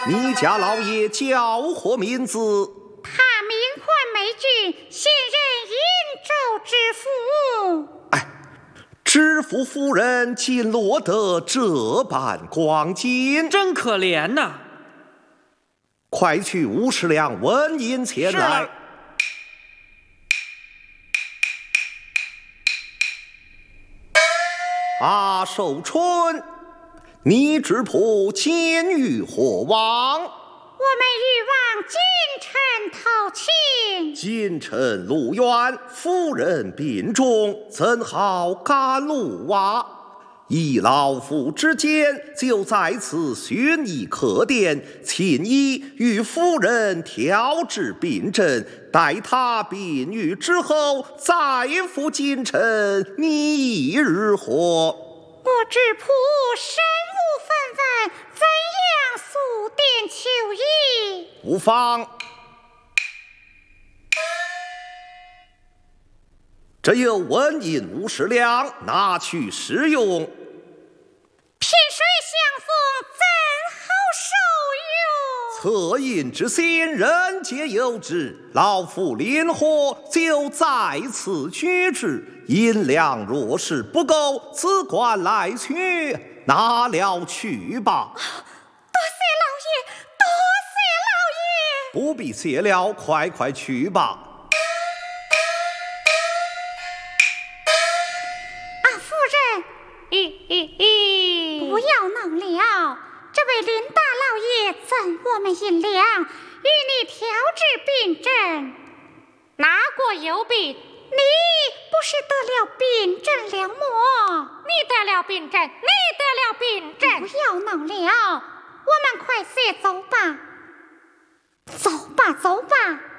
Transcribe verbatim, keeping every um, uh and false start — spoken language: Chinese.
你家老爷叫何名字？ 他名唤美君，现任殷州知府。 哎，知府夫人竟落得这般光景， 真可怜呐、啊！ 快去五十两纹银前来。阿寿春，你知仆今欲何往？ 我们欲往京城讨亲。 京城路远，夫人病重，怎好赶路啊？依老夫之见，就在此寻一客店，请医与夫人调治病症，待他病愈之后，再赴京城。你意如何？ 我知仆身无分文，怎样速点求医？ 无妨。这有纹银五十两，拿去使用。 萍水相逢，怎好受用？ 恻隐之心，人皆有之。老夫灵活，就在此取之。银两若是不够，只管来取，拿了去吧。 多谢老爷，多谢老爷！不必谢了，快快去吧。 不要闹了，这位林大老爷赠我们银两，与你调治病症。 哪国有病？ 你不是得了病症了么？ 你得了病症，你得了病症。 不要闹了，我们快些走吧。走吧，走吧。